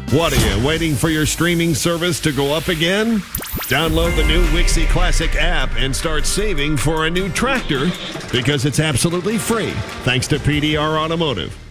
What are you, waiting for your streaming service to go up again? Download the new Wixie Classic app and start saving for a new tractor because it's absolutely free thanks to PDR Automotive.